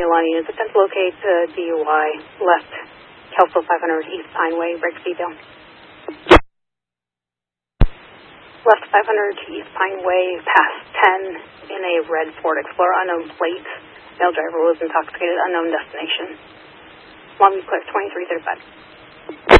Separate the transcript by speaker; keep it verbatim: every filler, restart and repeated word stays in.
Speaker 1: Alani units, attempt to locate uh, D U I, left, Kelso five hundred East Pineway, break speed down. Left five hundred East Pineway, past ten, in a red Ford Explorer, unknown plate. Male driver was intoxicated, unknown destination. Long clear, twenty-three thirty-five.